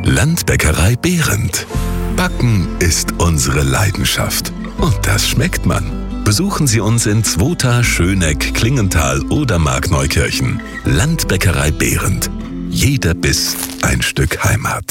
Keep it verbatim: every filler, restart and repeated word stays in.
Landbäckerei Behrendt. Backen ist unsere Leidenschaft. Und das schmeckt man. Besuchen Sie uns in Zwota, Schöneck, Klingenthal oder Markneukirchen. Landbäckerei Behrendt. Jeder Biss ein Stück Heimat.